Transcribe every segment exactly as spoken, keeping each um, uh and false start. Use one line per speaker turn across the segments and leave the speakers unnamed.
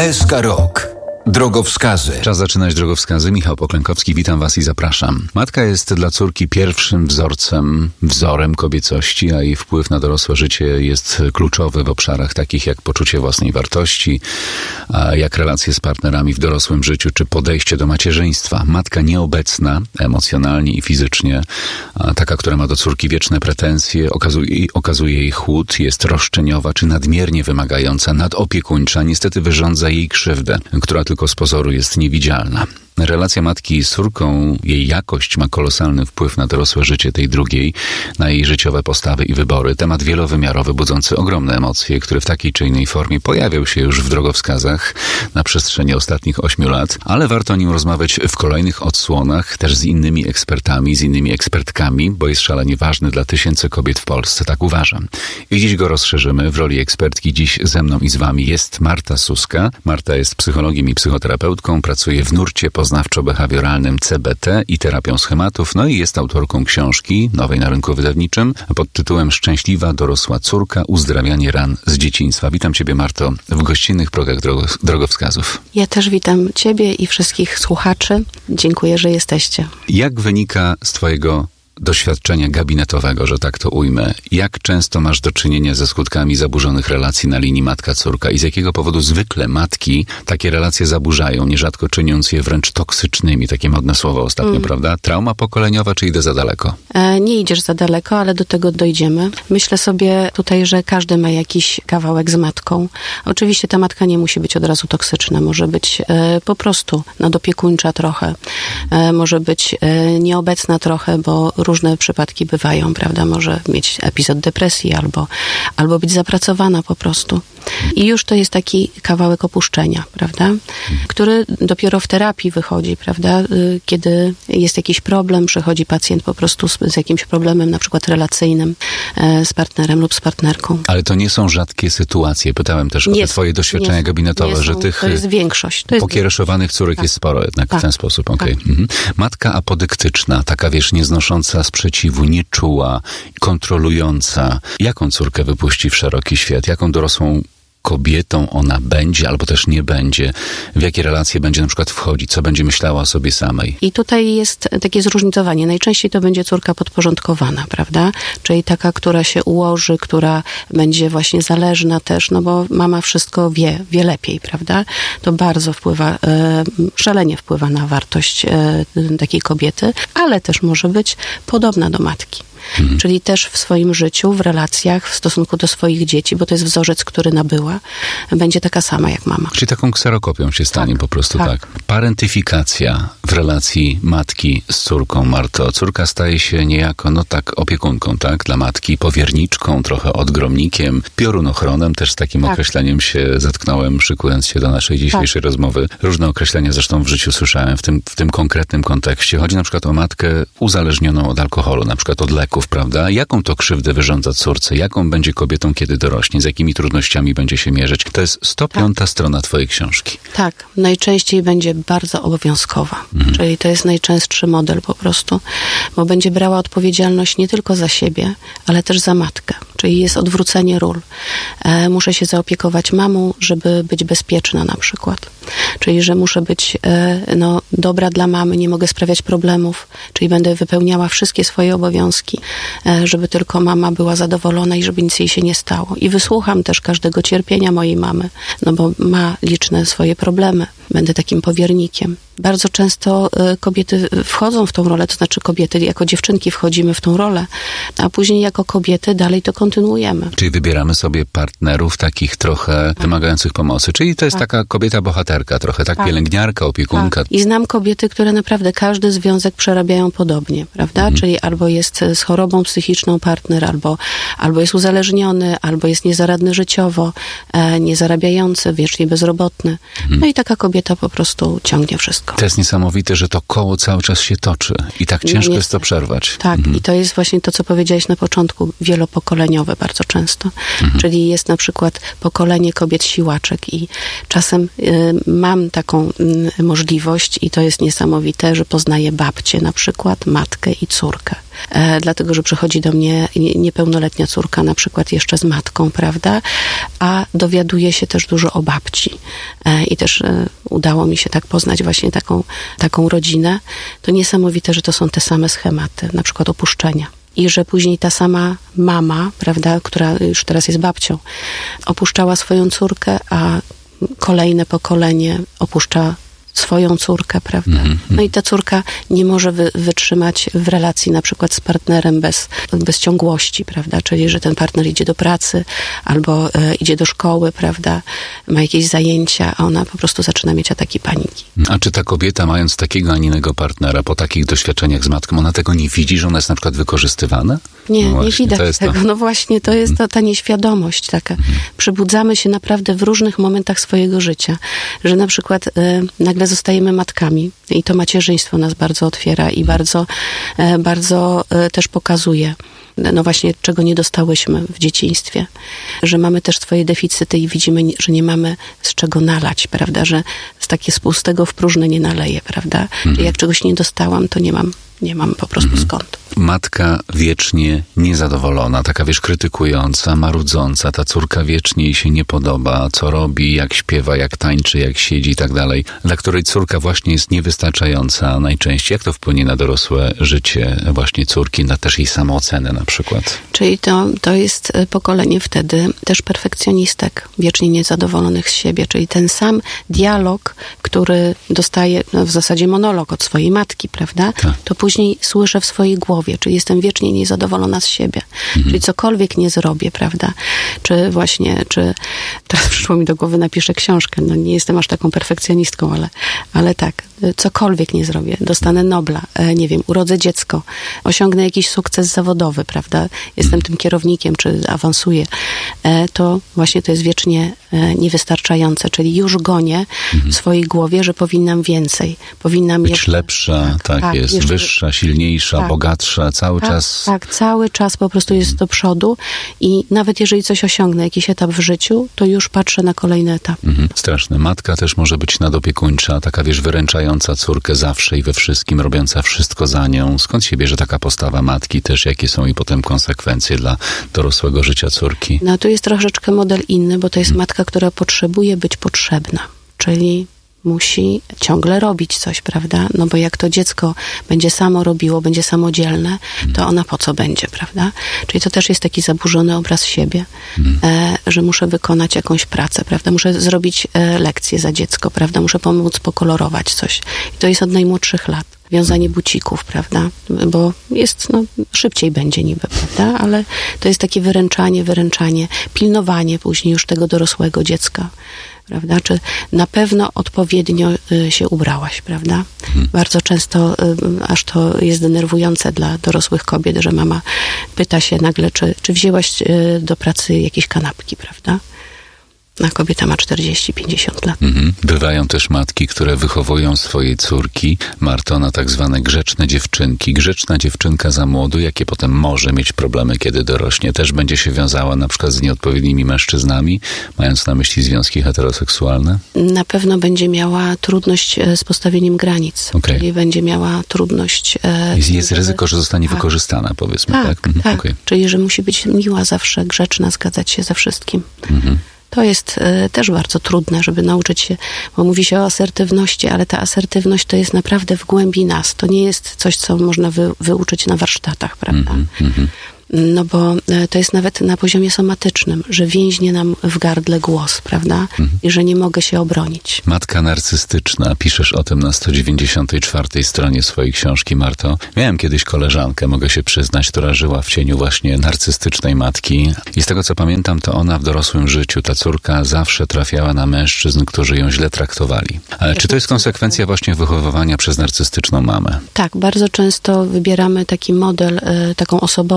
S K Rok. Drogowskazy.
Czas zaczynać drogowskazy. Michał Poklękowski, witam Was i zapraszam. Matka jest dla córki pierwszym wzorcem, wzorem kobiecości, a jej wpływ na dorosłe życie jest kluczowy w obszarach takich jak poczucie własnej wartości, a jak relacje z partnerami w dorosłym życiu, czy podejście do macierzyństwa. Matka nieobecna emocjonalnie i fizycznie, a taka, która ma do córki wieczne pretensje, okazuje, okazuje jej chłód, jest roszczeniowa czy nadmiernie wymagająca, nadopiekuńcza, niestety wyrządza jej krzywdę, która tylko z pozoru jest niewidzialna. Relacja matki z córką, jej jakość ma kolosalny wpływ na dorosłe życie tej drugiej, na jej życiowe postawy i wybory. Temat wielowymiarowy, budzący ogromne emocje, który w takiej czy innej formie pojawiał się już w drogowskazach na przestrzeni ostatnich ośmiu lat, ale warto o nim rozmawiać w kolejnych odsłonach, też z innymi ekspertami, z innymi ekspertkami, bo jest szalenie ważny dla tysięcy kobiet w Polsce, tak uważam. I dziś go rozszerzymy. W roli ekspertki dziś ze mną i z Wami jest Marta Suska. Marta jest psychologiem i psychoterapeutką, pracuje w nurcie poznawczo-behawioralnym C B T i terapią schematów, no i jest autorką książki nowej na rynku wydawniczym pod tytułem Szczęśliwa dorosła córka – uzdrawianie ran z dzieciństwa. Witam Ciebie, Marto, w gościnnych progach drogo- drogowskazów.
Ja też witam Ciebie i wszystkich słuchaczy. Dziękuję, że jesteście.
Jak wynika z Twojego doświadczenia gabinetowego, że tak to ujmę, jak często masz do czynienia ze skutkami zaburzonych relacji na linii matka-córka i z jakiego powodu zwykle matki takie relacje zaburzają, nierzadko czyniąc je wręcz toksycznymi, takie modne słowo ostatnio, mm. prawda? Trauma pokoleniowa, czy idę za daleko?
E, nie idziesz za daleko, ale do tego dojdziemy. Myślę sobie tutaj, że każdy ma jakiś kawałek z matką. Oczywiście ta matka nie musi być od razu toksyczna, może być e, po prostu nadopiekuńcza trochę, e, może być e, nieobecna trochę, bo różne przypadki bywają, prawda? Może mieć epizod depresji albo, albo być zapracowana po prostu. I już to jest taki kawałek opuszczenia, prawda? Który dopiero w terapii wychodzi, prawda? Kiedy jest jakiś problem, przychodzi pacjent po prostu z, z jakimś problemem, na przykład relacyjnym z partnerem lub z partnerką.
Ale to nie są rzadkie sytuacje. Pytałem też nie o te Twoje doświadczenia nie, gabinetowe, nie że tych
to jest większość. To jest
pokiereszowanych córek tak. jest sporo jednak tak. w ten sposób. Okay. Tak. Mhm. Matka apodyktyczna, taka wiesz, nieznosząca sprzeciwu, nieczuła, kontrolująca. Jaką córkę wypuści w szeroki świat? Jaką dorosłą kobietą ona będzie, albo też nie będzie, w jakie relacje będzie na przykład wchodzić, co będzie myślała o sobie samej.
I tutaj jest takie zróżnicowanie. Najczęściej to będzie córka podporządkowana, prawda? Czyli taka, która się ułoży, która będzie właśnie zależna też, no bo mama wszystko wie, wie lepiej, prawda? To bardzo wpływa, e, szalenie wpływa na wartość e, takiej kobiety, ale też może być podobna do matki. Mhm. Czyli też w swoim życiu, w relacjach, w stosunku do swoich dzieci, bo to jest wzorzec, który nabyła, będzie taka sama jak mama.
Czyli taką kserokopią się stanie tak, po prostu, tak. tak. Parentyfikacja w relacji matki z córką, Marto. Córka staje się niejako, no tak, opiekunką, tak, dla matki, powierniczką, trochę odgromnikiem, piorunochronem, też z takim tak. określeniem się zatknąłem, szykując się do naszej dzisiejszej tak. rozmowy. Różne określenia zresztą w życiu słyszałem w tym, w tym konkretnym kontekście. Chodzi na przykład o matkę uzależnioną od alkoholu, na przykład od leków, prawda? Jaką to krzywdę wyrządza córce? Jaką będzie kobietą, kiedy dorośnie? Z jakimi trudnościami będzie się mierzyć? To jest sto piąta tak. strona Twojej książki.
Tak. Najczęściej będzie bardzo obowiązkowa. Mhm. Czyli to jest najczęstszy model po prostu. Bo będzie brała odpowiedzialność nie tylko za siebie, ale też za matkę. Czyli jest odwrócenie ról. E, muszę się zaopiekować mamą, żeby być bezpieczna na przykład. Czyli, że muszę być e, no, dobra dla mamy, nie mogę sprawiać problemów. Czyli będę wypełniała wszystkie swoje obowiązki, e, żeby tylko mama była zadowolona i żeby nic jej się nie stało. I wysłucham też każdego cierpienia mojej mamy, no bo ma liczne swoje problemy. Będę takim powiernikiem. Bardzo często y, kobiety wchodzą w tą rolę, to znaczy kobiety jako dziewczynki wchodzimy w tą rolę, a później jako kobiety dalej to kontynuujemy.
Czyli wybieramy sobie partnerów takich trochę tak. wymagających pomocy. Czyli to jest tak. taka kobieta bohaterka trochę, tak? tak. Pielęgniarka, opiekunka. Tak.
I znam kobiety, które naprawdę każdy związek przerabiają podobnie, prawda? Mhm. Czyli albo jest z chorobą psychiczną partner, albo, albo jest uzależniony, albo jest niezaradny życiowo, e, niezarabiający, wiecznie bezrobotny. Mhm. No i taka kobieta po prostu ciągnie wszystko.
To jest niesamowite, że to koło cały czas się toczy i tak ciężko no jest to przerwać.
Tak, mhm. i to jest właśnie to, co powiedziałeś na początku, wielopokoleniowe bardzo często. Mhm. Czyli jest na przykład pokolenie kobiet siłaczek i czasem y, mam taką y, możliwość i to jest niesamowite, że poznaję babcię na przykład, matkę i córkę. e, dlatego, że przychodzi do mnie niepełnoletnia córka, na przykład jeszcze z matką, prawda, a dowiaduje się też dużo o babci e, i też e, udało mi się tak poznać właśnie taką, taką rodzinę. To niesamowite, że to są te same schematy, na przykład opuszczenia. I że później ta sama mama, prawda, która już teraz jest babcią, opuszczała swoją córkę, a kolejne pokolenie opuszcza swoją córkę, prawda? Mm-hmm. No i ta córka nie może wy, wytrzymać w relacji na przykład z partnerem bez, bez ciągłości, prawda? Czyli, że ten partner idzie do pracy albo e, idzie do szkoły, prawda? Ma jakieś zajęcia, a ona po prostu zaczyna mieć ataki paniki.
A czy ta kobieta, mając takiego, a nie innego partnera, po takich doświadczeniach z matką, ona tego nie widzi, że ona jest na przykład wykorzystywana?
Nie,
no właśnie,
nie widać tego. To... No właśnie, to jest ta, ta nieświadomość taka. Mm. Przybudzamy się naprawdę w różnych momentach swojego życia, że na przykład e, nagle zostajemy matkami i to macierzyństwo nas bardzo otwiera i bardzo, e, bardzo e, też pokazuje, no właśnie, czego nie dostałyśmy w dzieciństwie, że mamy też swoje deficyty i widzimy, że nie mamy z czego nalać, prawda, że z takie z pustego w próżne nie naleję, prawda, mm. że jak czegoś nie dostałam, to nie mam Nie mam po prostu mm. skąd.
Matka wiecznie niezadowolona, taka wiesz, krytykująca, marudząca, ta córka wiecznie jej się nie podoba, co robi, jak śpiewa, jak tańczy, jak siedzi i tak dalej, dla której córka właśnie jest niewystarczająca najczęściej. Jak to wpłynie na dorosłe życie właśnie córki, na też jej samoocenę na przykład?
Czyli to, to jest pokolenie wtedy też perfekcjonistek, wiecznie niezadowolonych z siebie, czyli ten sam dialog, który dostaje, no w zasadzie monolog od swojej matki, prawda? Tak. To później słyszę w swojej głowie, czyli jestem wiecznie niezadowolona z siebie. Mhm. Czyli cokolwiek nie zrobię, prawda? Czy właśnie, czy teraz przyszło mi do głowy, napiszę książkę. No nie jestem aż taką perfekcjonistką, ale, ale tak, cokolwiek nie zrobię. Dostanę Nobla, e, nie wiem, urodzę dziecko, osiągnę jakiś sukces zawodowy, prawda? Jestem tym kierownikiem, czy awansuję. E, to właśnie to jest wiecznie e, niewystarczające, czyli już gonię mhm. w swojej głowie, że powinnam więcej. Powinnam
być
jeszcze,
lepsza, tak, tak, tak jest, jeszcze, wyższa, silniejsza, tak, bogatsza, cały
tak,
czas.
Tak, cały czas po prostu jest do przodu i nawet jeżeli coś osiągnę, jakiś etap w życiu, to już patrzę na kolejny etap.
Mhm. Straszne. Matka też może być nadopiekuńcza, taka wiesz, wyręczająca córkę zawsze i we wszystkim, robiąca wszystko za nią. Skąd się bierze taka postawa matki też? Jakie są i potem konsekwencje dla dorosłego życia córki?
No tu jest troszeczkę model inny, bo to jest hmm. matka, która potrzebuje być potrzebna. Czyli musi ciągle robić coś, prawda? No bo jak to dziecko będzie samo robiło, będzie samodzielne, to ona po co będzie, prawda? Czyli to też jest taki zaburzony obraz siebie, mm. e, że muszę wykonać jakąś pracę, prawda? Muszę zrobić e, lekcję za dziecko, prawda? Muszę pomóc pokolorować coś. I to jest od najmłodszych lat. Wiązanie bucików, prawda? Bo jest, no, szybciej będzie niby, prawda? Ale to jest takie wyręczanie, wyręczanie, pilnowanie później już tego dorosłego dziecka, prawda? Czy na pewno odpowiednio y, się ubrałaś, prawda? Hmm. Bardzo często y, aż to jest denerwujące dla dorosłych kobiet, że mama pyta się nagle, czy, czy wzięłaś y, do pracy jakieś kanapki, prawda? A kobieta ma czterdzieści pięćdziesiąt lat.
Mhm. Bywają też matki, które wychowują swoje córki, Marto, na tak zwane grzeczne dziewczynki. Grzeczna dziewczynka za młodu, jakie potem może mieć problemy, kiedy dorośnie. Też będzie się wiązała na przykład z nieodpowiednimi mężczyznami, mając na myśli związki heteroseksualne?
Na pewno będzie miała trudność z postawieniem granic. Okay. Czyli będzie miała trudność... E,
jest, jest ryzyko, że zostanie tak. wykorzystana, powiedzmy. Tak,
tak. tak. Okay. Czyli, że musi być miła zawsze, grzeczna, zgadzać się ze wszystkim. Mhm. To jest y, też bardzo trudne, żeby nauczyć się, bo mówi się o asertywności, ale ta asertywność to jest naprawdę w głębi nas. To nie jest coś, co można wy, wyuczyć na warsztatach, prawda? Mm-hmm. No bo y, to jest nawet na poziomie somatycznym, że więźnie nam w gardle głos, prawda? Mm-hmm. I że nie mogę się obronić.
Matka narcystyczna. Piszesz o tym na sto dziewięćdziesiątej czwartej stronie swojej książki, Marto. Miałem kiedyś koleżankę, mogę się przyznać, która żyła w cieniu właśnie narcystycznej matki. I z tego, co pamiętam, to ona w dorosłym życiu, ta córka zawsze trafiała na mężczyzn, którzy ją źle traktowali. Ale czy to jest konsekwencja właśnie wychowywania przez narcystyczną mamę?
Tak, bardzo często wybieramy taki model, y, taką osobowość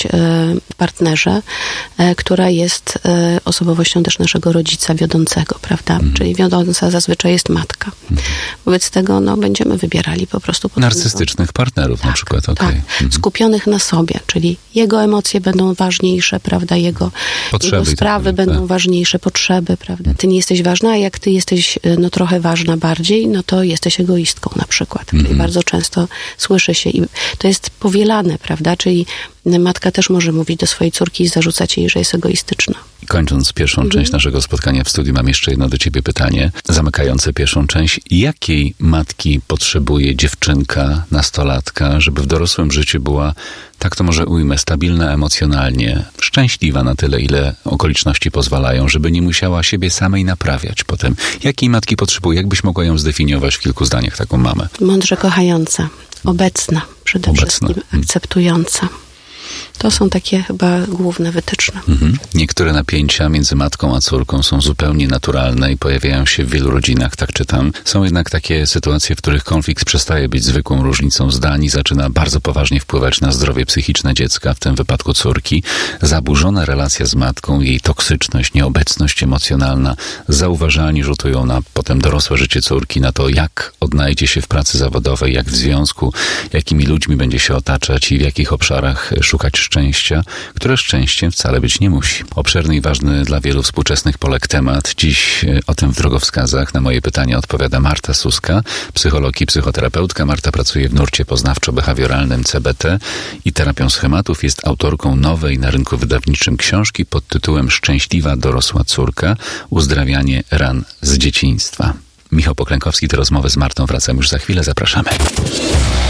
e, partnerze, e, która jest e, osobowością też naszego rodzica wiodącego, prawda? Mhm. Czyli wiodąca zazwyczaj jest matka. Mhm. Wobec tego, no, będziemy wybierali po prostu...
Narcystycznych partnerów tak, na przykład, okej. Okay.
Tak, mhm. skupionych na sobie, czyli jego emocje będą ważniejsze, prawda? Jego, jego sprawy tak, będą tak. ważniejsze, potrzeby, prawda? Ty nie jesteś ważna, a jak ty jesteś, no, trochę ważna bardziej, no to jesteś egoistką na przykład. Czyli mhm. bardzo często słyszy się i to jest powielane, prawda? Czyli matka też może mówić do swojej córki i zarzucać jej, że jest egoistyczna.
Kończąc pierwszą mhm. część naszego spotkania w studiu, mam jeszcze jedno do ciebie pytanie, zamykające pierwszą część. Jakiej matki potrzebuje dziewczynka, nastolatka, żeby w dorosłym życiu była, tak to może ujmę, stabilna emocjonalnie, szczęśliwa na tyle, ile okoliczności pozwalają, żeby nie musiała siebie samej naprawiać potem? Jakiej matki potrzebuje? Jak byś mogła ją zdefiniować w kilku zdaniach, taką mamę?
Mądrze kochająca, obecna przede
obecna.
wszystkim, akceptująca. To są takie chyba główne wytyczne.
Mhm. Niektóre napięcia między matką a córką są zupełnie naturalne i pojawiają się w wielu rodzinach, tak czytam. Są jednak takie sytuacje, w których konflikt przestaje być zwykłą różnicą zdań i zaczyna bardzo poważnie wpływać na zdrowie psychiczne dziecka, w tym wypadku córki. Zaburzona relacja z matką, jej toksyczność, nieobecność emocjonalna zauważalnie rzutują na potem dorosłe życie córki, na to, jak odnajdzie się w pracy zawodowej, jak w związku, jakimi ludźmi będzie się otaczać i w jakich obszarach szukać szczęścia, które szczęściem wcale być nie musi. Obszerny i ważny dla wielu współczesnych Polek temat. Dziś o tym w drogowskazach na moje pytania odpowiada Marta Suska, psycholog i psychoterapeutka. Marta pracuje w nurcie poznawczo-behawioralnym C B T i terapią schematów. Jest autorką nowej na rynku wydawniczym książki pod tytułem Szczęśliwa dorosła córka. Uzdrawianie ran z dzieciństwa. Michał Poklękowski, te rozmowy z Martą wracam już za chwilę. Zapraszamy.